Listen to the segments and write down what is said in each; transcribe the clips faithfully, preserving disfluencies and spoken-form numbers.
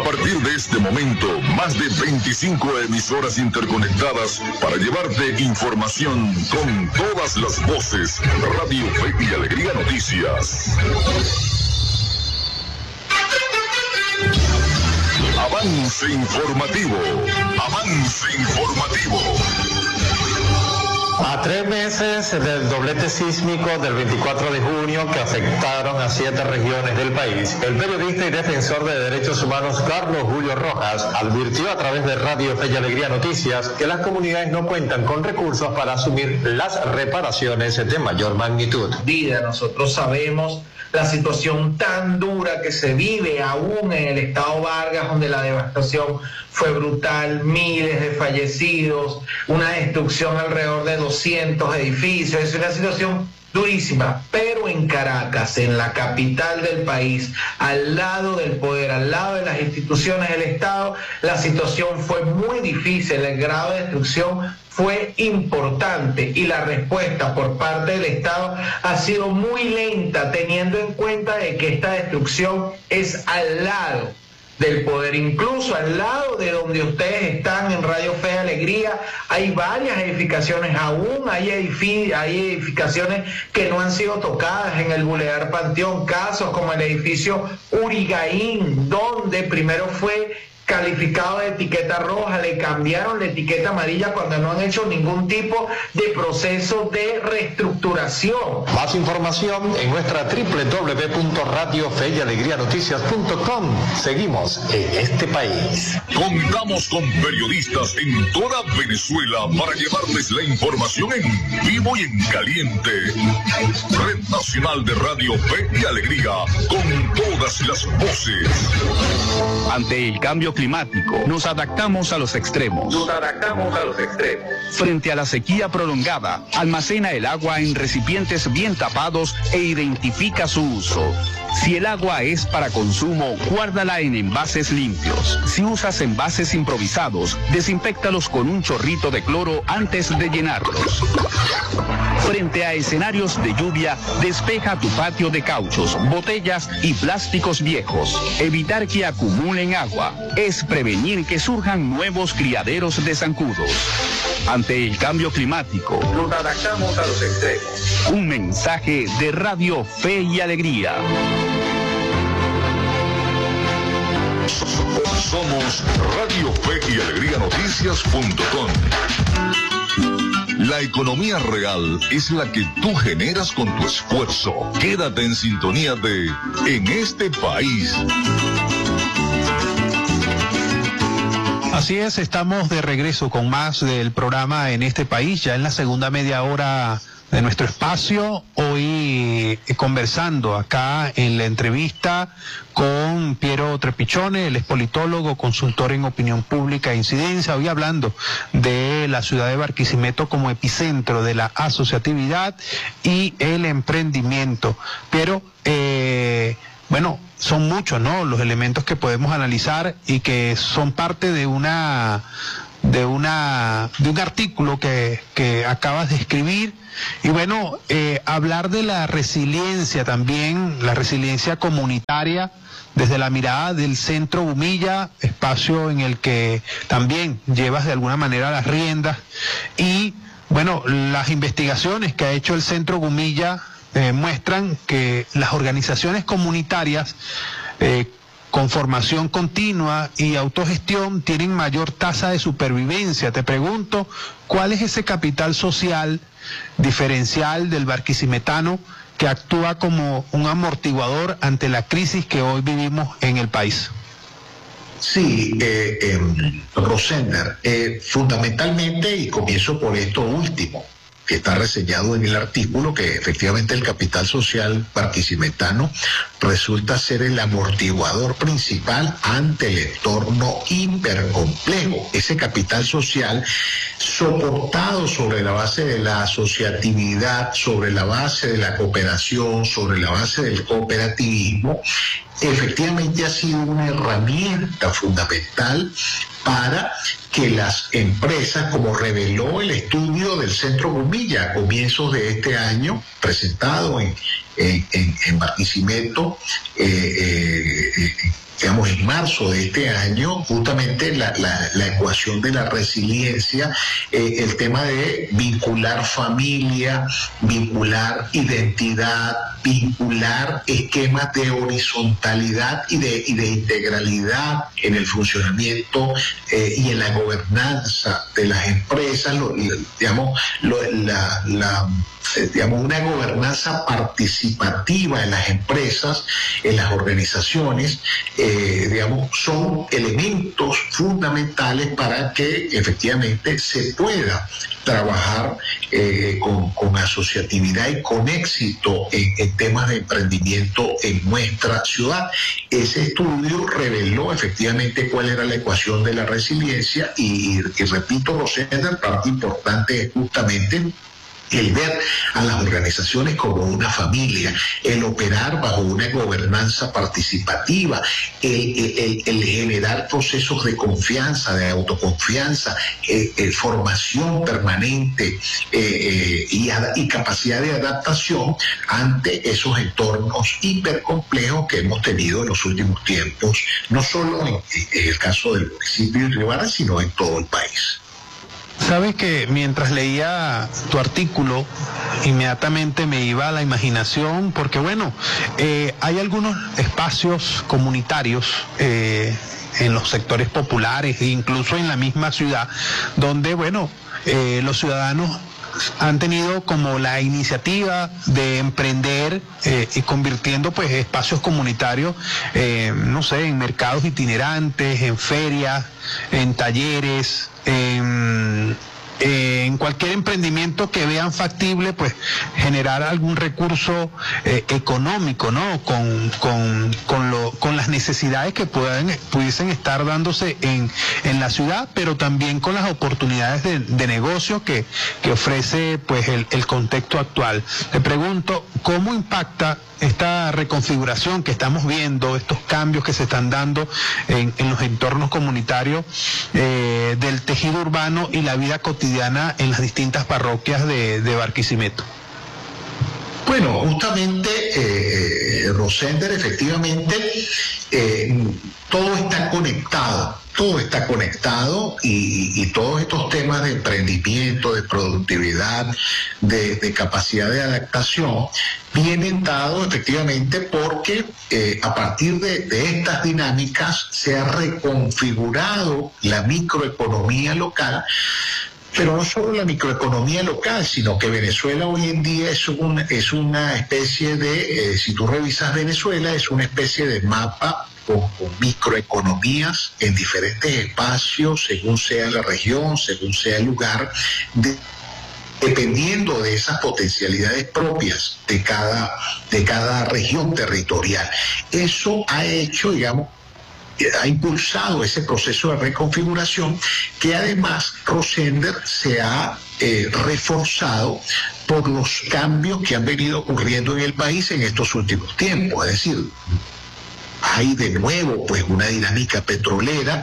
partir de este momento, más de veinticinco emisoras interconectadas para llevarte información con todas las voces. Radio Fe y Alegría Noticias. Avance informativo. Avance informativo. A tres meses del doblete sísmico del veinticuatro de junio que afectaron a siete regiones del país, el periodista y defensor de derechos humanos Carlos Julio Rojas advirtió a través de Radio Fe y Alegría Noticias que las comunidades no cuentan con recursos para asumir las reparaciones de mayor magnitud. Vida, nosotros sabemos la situación tan dura que se vive aún en el estado Vargas, donde la devastación fue brutal, miles de fallecidos, una destrucción alrededor de doscientos edificios. Es una situación durísima, pero en Caracas, en la capital del país, al lado del poder, al lado de las instituciones del Estado, la situación fue muy difícil, el grado de destrucción fue importante y la respuesta por parte del Estado ha sido muy lenta, teniendo en cuenta de que esta destrucción es al lado del poder, incluso al lado de donde ustedes están en Radio Fe y Alegría, hay varias edificaciones aún, hay, edific hay edificaciones que no han sido tocadas en el Boulevard Panteón, casos como el edificio Urigaín, donde primero fue calificado de etiqueta roja, le cambiaron la etiqueta amarilla cuando no han hecho ningún tipo de proceso de reestructuración. Más información en nuestra doble u doble u doble u punto radio fe y alegría noticias punto com. Seguimos en este país. Contamos con periodistas en toda Venezuela para llevarles la información en vivo y en caliente. Red Nacional de Radio Fe y Alegría, con todas las voces. Ante el cambio climático, nos adaptamos a los extremos. Nos adaptamos a los extremos. Frente a la sequía prolongada, almacena el agua en recipientes bien tapados e identifica su uso. Si el agua es para consumo, guárdala en envases limpios. Si usas envases improvisados, desinféctalos con un chorrito de cloro antes de llenarlos. Frente a escenarios de lluvia, despeja tu patio de cauchos, botellas y plásticos viejos. Evitar que acumulen agua es prevenir que surjan nuevos criaderos de zancudos. Ante el cambio climático, nos adaptamos a los extremos. Un mensaje de Radio Fe y Alegría. Somos Radio Fe y Alegría Noticias punto com. La economía real es la que tú generas con tu esfuerzo. Quédate en sintonía de En este País. Así es, estamos de regreso con más del programa En este País, ya en la segunda media hora de nuestro espacio, hoy eh, conversando acá en la entrevista con Piero Trepichone, el expolitólogo, consultor en opinión pública e incidencia, hoy hablando de la ciudad de Barquisimeto como epicentro de la asociatividad y el emprendimiento. Pero, eh, bueno, son muchos, ¿no?, los elementos que podemos analizar y que son parte de una de una de un artículo que, que acabas de escribir. Y bueno, eh, hablar de la resiliencia también, la resiliencia comunitaria desde la mirada del Centro Humilla, espacio en el que también llevas de alguna manera las riendas, y bueno, las investigaciones que ha hecho el Centro Humilla eh, muestran que las organizaciones comunitarias eh, con formación continua y autogestión tienen mayor tasa de supervivencia. Te pregunto, ¿cuál es ese capital social diferencial del barquisimetano que actúa como un amortiguador ante la crisis que hoy vivimos en el país? Sí, eh, eh, Rosender, eh, fundamentalmente, y comienzo por esto último, que está reseñado en el artículo, que efectivamente el capital social barquisimetano resulta ser el amortiguador principal ante el entorno hipercomplejo. Ese capital social soportado sobre la base de la asociatividad, sobre la base de la cooperación, sobre la base del cooperativismo, efectivamente ha sido una herramienta fundamental para que las empresas, como reveló el estudio del Centro Humilla a comienzos de este año, presentado en, en, en, en Barquisimeto, eh, eh, digamos, en marzo de este año, justamente la, la, la ecuación de la resiliencia, eh, el tema de vincular familia, vincular identidad, vincular esquemas de horizontalidad y de, y de integralidad en el funcionamiento eh, y en la gobernanza de las empresas, lo, digamos, lo, la, la digamos, una gobernanza participativa en las empresas, en las organizaciones, eh, digamos, son elementos fundamentales para que efectivamente se pueda trabajar eh, con, con asociatividad y con éxito en, en temas de emprendimiento en nuestra ciudad. Ese estudio reveló efectivamente cuál era la ecuación de la resiliencia y, y repito, Rosenda, parte importante es justamente el ver a las organizaciones como una familia, el operar bajo una gobernanza participativa, el, el, el generar procesos de confianza, de autoconfianza, eh, eh, formación permanente eh, eh, y, y capacidad de adaptación ante esos entornos hipercomplejos que hemos tenido en los últimos tiempos, no solo en, en el caso del municipio de Rivara, sino en todo el país. Sabes que mientras leía tu artículo, inmediatamente me iba a la imaginación, porque bueno, eh, hay algunos espacios comunitarios eh, en los sectores populares, incluso en la misma ciudad, donde bueno, eh, los ciudadanos han tenido como la iniciativa de emprender eh, y convirtiendo pues espacios comunitarios, eh, no sé, en mercados itinerantes, en ferias, en talleres, en, en cualquier emprendimiento que vean factible, pues generar algún recurso eh, económico, ¿no? Con, con, con, lo, con las necesidades que puedan, pudiesen estar dándose en, en la ciudad, pero también con las oportunidades de, de negocio que, que ofrece pues el, el contexto actual. Te pregunto, ¿cómo impacta esta reconfiguración que estamos viendo, estos cambios que se están dando en, en los entornos comunitarios eh, del tejido urbano y la vida cotidiana en las distintas parroquias de, de Barquisimeto? Bueno, justamente, eh, Rosender, efectivamente, eh, todo está conectado. Todo está conectado y, y todos estos temas de emprendimiento, de productividad, de, de capacidad de adaptación, vienen dados efectivamente porque eh, a partir de, de estas dinámicas se ha reconfigurado la microeconomía local. Pero no solo la microeconomía local, sino que Venezuela hoy en día es, un, es una especie de, eh, si tú revisas Venezuela, es una especie de mapa con, con microeconomías en diferentes espacios, según sea la región, según sea el lugar, de, dependiendo de esas potencialidades propias de cada, de cada región territorial. Eso ha hecho, digamos, ha impulsado ese proceso de reconfiguración que además, Rosender, se ha eh, reforzado por los cambios que han venido ocurriendo en el país en estos últimos tiempos. Es decir, hay de nuevo pues una dinámica petrolera.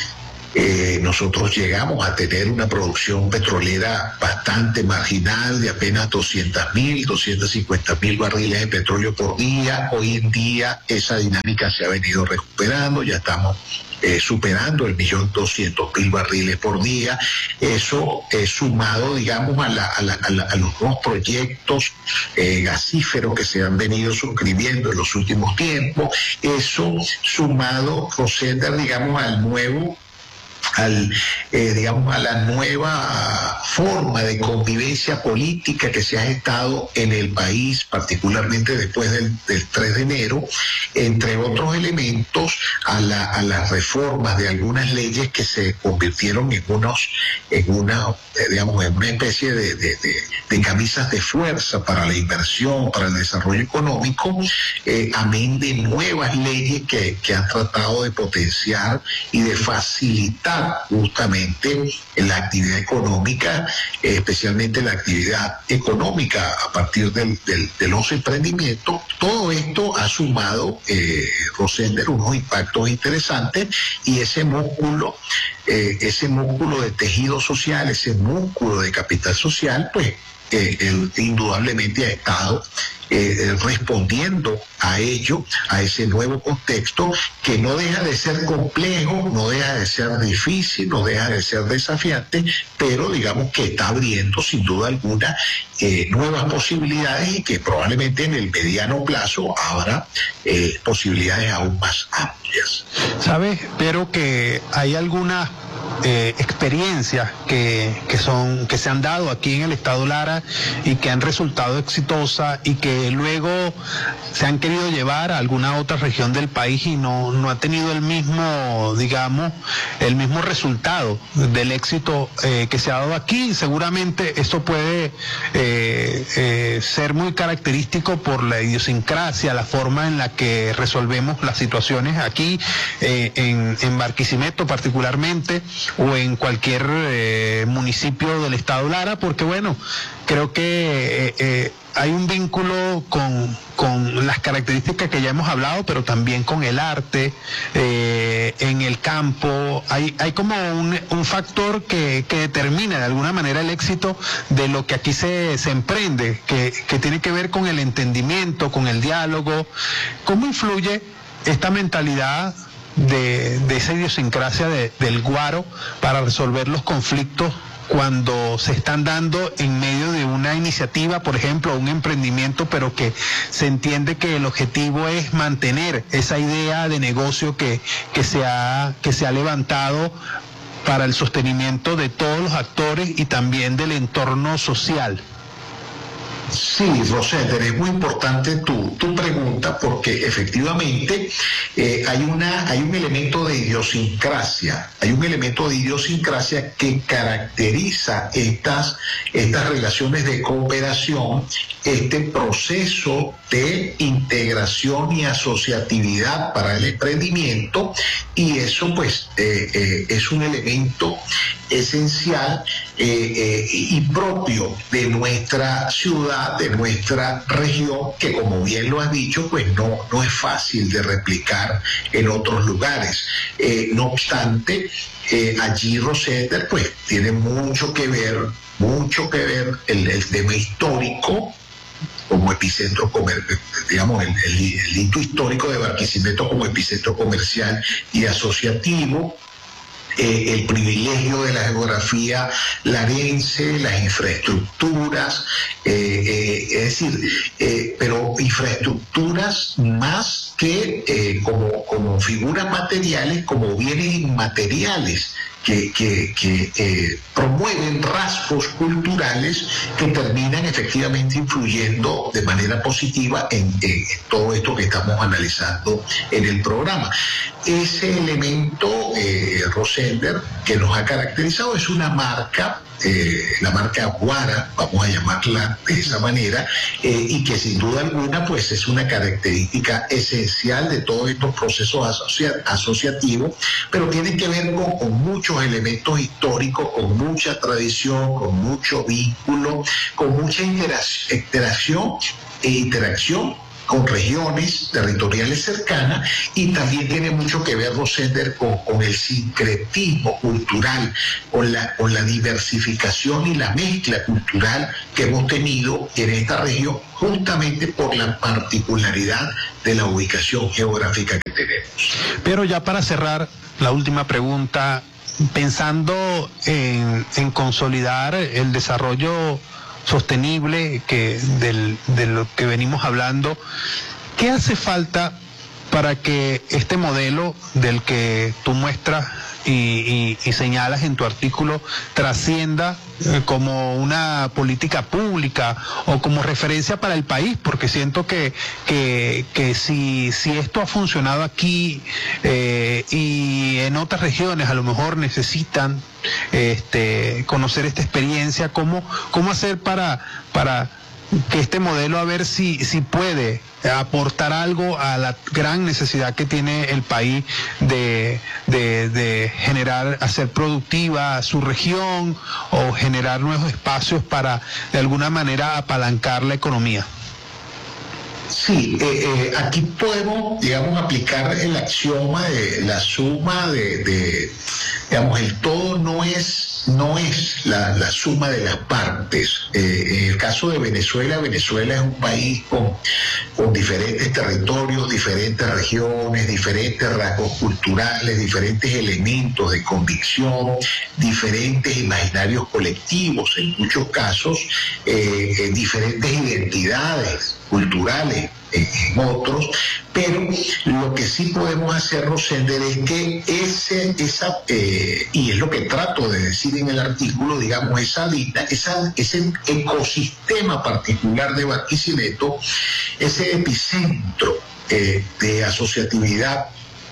Eh, nosotros llegamos a tener una producción petrolera bastante marginal de apenas doscientos mil, doscientos cincuenta mil barriles de petróleo por día. Hoy en día esa dinámica se ha venido recuperando, ya estamos eh, superando el millón doscientos mil barriles por día. Eso eh, sumado, digamos, a, la, a, la, a, la, a los nuevos proyectos eh, gasíferos que se han venido suscribiendo en los últimos tiempos. Eso sumado, Rosenda, digamos, al nuevo al, eh, digamos, a la nueva forma de convivencia política que se ha gestado en el país, particularmente después del, del tres de enero, entre otros elementos, a, la, a las reformas de algunas leyes que se convirtieron en unos, en una, eh, digamos, en una especie de, de, de, de camisas de fuerza para la inversión, para el desarrollo económico, eh, amén de nuevas leyes que, que han tratado de potenciar y de facilitar justamente la actividad económica, eh, especialmente la actividad económica a partir del, del, de los emprendimientos. Todo esto ha sumado, eh, Rosender, unos impactos interesantes, y ese músculo, eh, ese músculo de tejido social, ese músculo de capital social, pues eh, él indudablemente ha estado eh, respondiendo a ello, a ese nuevo contexto que no deja de ser complejo, no deja de ser difícil, no deja de ser desafiante, pero digamos que está abriendo sin duda alguna eh, nuevas posibilidades y que probablemente en el mediano plazo habrá eh, posibilidades aún más amplias. ¿Sabes? Pero que hay algunas eh, experiencias que, que son que se han dado aquí en el estado Lara y que han resultado exitosas y que luego se han querido llevar a alguna otra región del país y no, no ha tenido el mismo, digamos, el mismo resultado del éxito eh, que se ha dado aquí. Seguramente esto puede eh, eh, ser muy característico por la idiosincrasia, la forma en la que resolvemos las situaciones aquí eh, en, en Barquisimeto particularmente, o en cualquier eh, municipio del estado Lara, porque bueno, creo que eh, eh, hay un vínculo con, con las características que ya hemos hablado, pero también con el arte, eh, en el campo. Hay, hay como un, un factor que, que determina de alguna manera el éxito de lo que aquí se, se emprende, que, que tiene que ver con el entendimiento, con el diálogo. ¿Cómo influye esta mentalidad de, de esa idiosincrasia de, del guaro para resolver los conflictos cuando se están dando en medio de una iniciativa, por ejemplo, un emprendimiento, pero que se entiende que el objetivo es mantener esa idea de negocio que, que, se ha, que se ha levantado para el sostenimiento de todos los actores y también del entorno social? Sí, Rosender, es muy importante tu, tu pregunta porque efectivamente eh, hay, una, hay un elemento de idiosincrasia, hay un elemento de idiosincrasia que caracteriza estas, estas relaciones de cooperación, este proceso de integración y asociatividad para el emprendimiento, y eso pues eh, eh, es un elemento esencial eh, eh, y propio de nuestra ciudad, de nuestra región, que como bien lo has dicho, pues no, no es fácil de replicar en otros lugares. Eh, no obstante, eh, allí Rosender pues tiene mucho que ver, mucho que ver el, el tema histórico, como epicentro comercial, digamos, el, el, el hito histórico de Barquisimeto como epicentro comercial y asociativo. Eh, el privilegio de la geografía larense, las infraestructuras, eh, eh, es decir, eh, pero infraestructuras más que eh, como, como figuras materiales, como bienes inmateriales, que, que, que eh, promueven rasgos culturales que terminan efectivamente influyendo de manera positiva en, en, en todo esto que estamos analizando en el programa. Ese elemento, eh, Rosender, que nos ha caracterizado es una marca, eh, la marca Guara, vamos a llamarla de esa manera, eh, y que sin duda alguna pues es una característica esencial de todos estos procesos asocia asociativos, pero tiene que ver con, con muchos elementos históricos, con mucha tradición, con mucho vínculo, con mucha interacción e interacción con regiones territoriales cercanas, y también tiene mucho que ver, Rosender, con, con el sincretismo cultural, con la, con la diversificación y la mezcla cultural que hemos tenido en esta región, justamente por la particularidad de la ubicación geográfica que tenemos. Pero ya para cerrar, la última pregunta, pensando en, en consolidar el desarrollo sostenible que del, de lo que venimos hablando, ¿qué hace falta para que este modelo del que tú muestras y, y, y señalas en tu artículo trascienda eh, como una política pública o como referencia para el país? Porque siento que, que, que si, si esto ha funcionado aquí eh, y en otras regiones a lo mejor necesitan este, conocer esta experiencia, ¿cómo, cómo hacer para, para que este modelo, a ver si, si puede aportar algo a la gran necesidad que tiene el país de, de, de generar, hacer productiva su región o generar nuevos espacios para de alguna manera apalancar la economía? Sí, eh, eh, aquí podemos, digamos, aplicar el axioma de la suma de, de digamos, el todo no es no es la, la suma de las partes. Eh, en el caso de Venezuela, Venezuela es un país con, con diferentes territorios, diferentes regiones, diferentes rasgos culturales, diferentes elementos de convicción, diferentes imaginarios colectivos, en muchos casos, eh, eh, diferentes identidades culturales en otros, pero lo que sí podemos hacer, Rosender, es que ese, esa, eh, y es lo que trato de decir en el artículo, digamos, esa, esa, ese ecosistema particular de Barquisimeto, ese epicentro eh, de asociatividad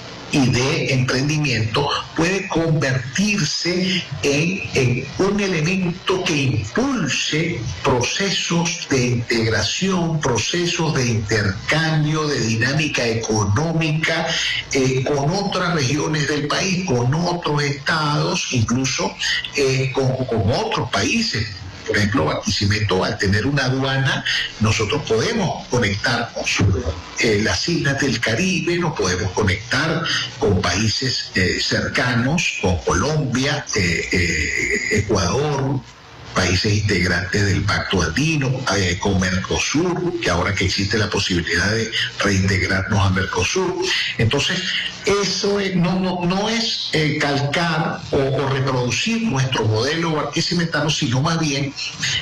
y de emprendimiento, puede convertirse en, en un elemento que impulse procesos de integración, procesos de intercambio, de dinámica económica eh, con otras regiones del país, con otros estados, incluso eh, con, con otros países. Por ejemplo, Barquisimeto, al tener una aduana, nosotros podemos conectar con su, eh, las islas del Caribe, nos podemos conectar con países eh, cercanos, con Colombia, eh, eh, Ecuador, países integrantes del Pacto Andino, eh, con Mercosur, que ahora que existe la posibilidad de reintegrarnos a Mercosur. Entonces, eso es, no, no, no es eh, calcar o, o reproducir nuestro modelo barquisimetano, sino más bien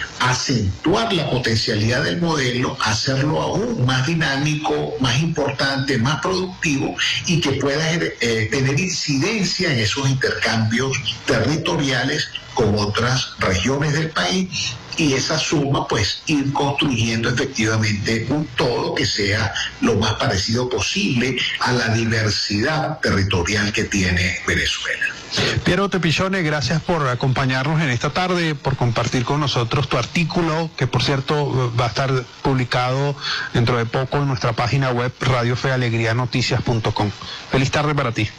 acentuar la potencialidad del modelo, hacerlo aún más dinámico, más importante, más productivo, y que pueda eh, tener incidencia en esos intercambios territoriales con otras regiones del país, y esa suma, pues, ir construyendo efectivamente un todo que sea lo más parecido posible a la diversidad territorial que tiene Venezuela. Piero Trepicciones, gracias por acompañarnos en esta tarde, por compartir con nosotros tu artículo, que por cierto va a estar publicado dentro de poco en nuestra página web radio fe alegría noticias punto com. Feliz tarde para ti.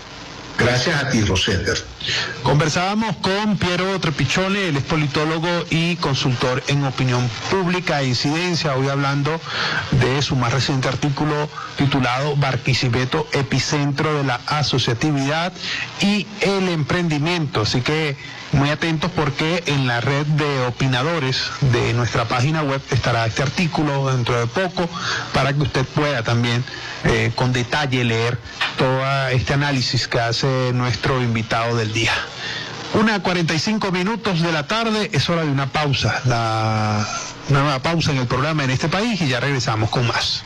Gracias a ti, Rosender. Conversábamos con Piero Trepicciones, él es politólogo y consultor en opinión pública e incidencia, hoy hablando de su más reciente artículo titulado Barquisimeto, epicentro de la asociatividad y el emprendimiento. Así que muy atentos, porque en la red de opinadores de nuestra página web estará este artículo dentro de poco, para que usted pueda también eh, con detalle leer todo este análisis que hace nuestro invitado del día. Una cuarenta y cinco minutos de la tarde, es hora de una pausa, la, una nueva pausa en el programa En Este País, y ya regresamos con más.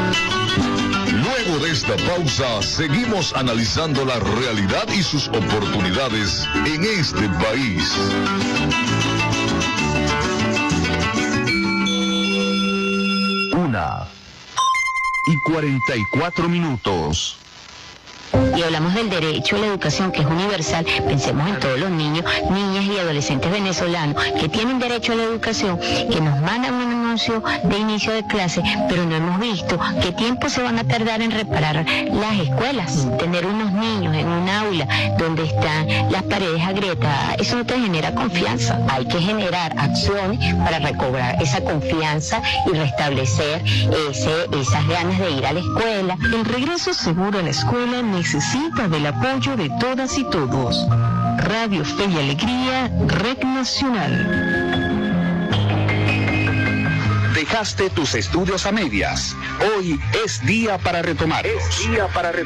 Luego de esta pausa, seguimos analizando la realidad y sus oportunidades en este país. Una y cuarenta y cuatro minutos. Y hablamos del derecho a la educación, que es universal. Pensemos en todos los niños, niñas y adolescentes venezolanos que tienen derecho a la educación, que nos mandan un anuncio de inicio de clase, pero no hemos visto qué tiempo se van a tardar en reparar las escuelas. Tener unos niños en un aula donde están las paredes agrietadas, eso no te genera confianza. Hay que generar acciones para recobrar esa confianza y restablecer ese, esas ganas de ir a la escuela. El regreso seguro a la escuela necesita del apoyo de todas y todos. Radio Fe y Alegría, Red Nacional. Dejaste tus estudios a medias. Hoy es día para retomarlos. Es día para retomarlos.